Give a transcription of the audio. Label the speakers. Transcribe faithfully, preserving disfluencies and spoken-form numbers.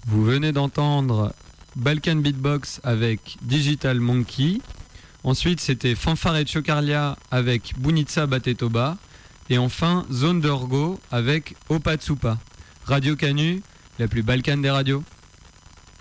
Speaker 1: Vous venez d'entendre Balkan Beatbox avec Digital Monkey. Ensuite, c'était Fanfare et Chocarlia avec Bunitsa Batetoba. Et enfin, Zone d'Orgo avec Opatsupa. Radio Canu, la plus balkane des radios.